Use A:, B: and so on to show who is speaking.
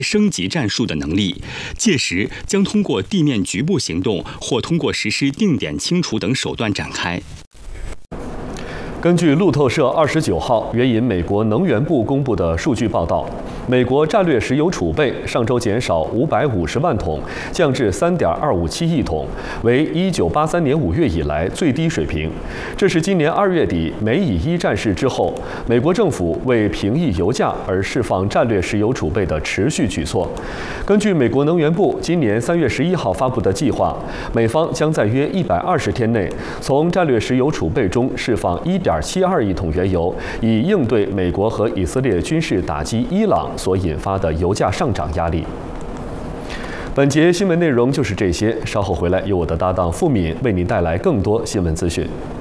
A: 升级战术的能力，届时将通过地面局部行动或通过实施定点清除等手段展开。
B: 根据路透社29号援引美国能源部公布的数据报道，美国战略石油储备上周减少550万桶，降至3.257亿桶，为1983年5月以来最低水平。这是今年2月底美以一战事之后，美国政府为平抑油价而释放战略石油储备的持续举措。根据美国能源部今年3月11号发布的计划，美方将在约120天内从战略石油储备中释放1.72亿桶原油，以应对美国和以色列军事打击伊朗所引发的油价上涨压力。本节新闻内容就是这些，稍后回来由我的搭档付敏为您带来更多新闻资讯。